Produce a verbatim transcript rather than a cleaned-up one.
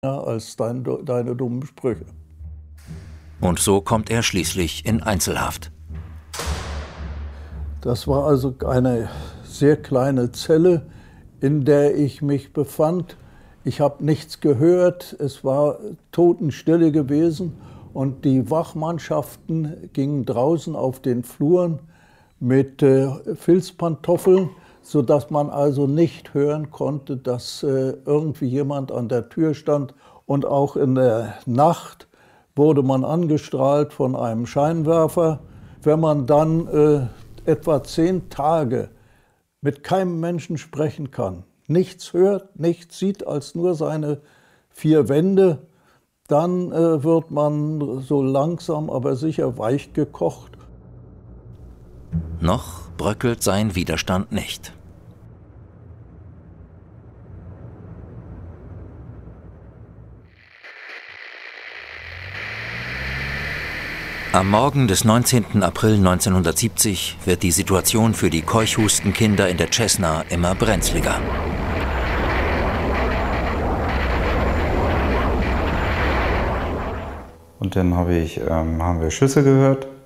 als dein, deine dummen Sprüche. Und so kommt er schließlich in Einzelhaft. Das war also eine sehr kleine Zelle, in der ich mich befand. Ich habe nichts gehört, es war Totenstille gewesen und die Wachmannschaften gingen draußen auf den Fluren mit äh, Filzpantoffeln, sodass man also nicht hören konnte, dass äh, irgendwie jemand an der Tür stand. Und auch in der Nacht wurde man angestrahlt von einem Scheinwerfer. Wenn man dann äh, etwa zehn Tage mit keinem Menschen sprechen kann, nichts hört, nichts sieht als nur seine vier Wände, dann äh, wird man so langsam, aber sicher weich gekocht. Noch bröckelt sein Widerstand nicht. Am Morgen des neunzehnten April neunzehnhundertsiebzig wird die Situation für die Keuchhustenkinder in der Cessna immer brenzliger. Und dann habe ich, ähm, haben wir Schüsse gehört.